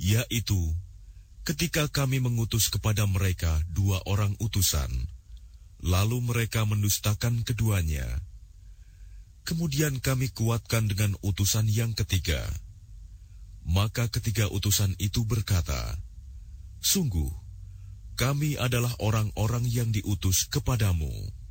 yaitu ketika kami mengutus kepada mereka 2 orang utusan, lalu mereka mendustakan keduanya. Kemudian kami kuatkan dengan utusan yang ketiga. Maka ketiga utusan itu berkata, "Sungguh, kami adalah orang-orang yang diutus kepadamu."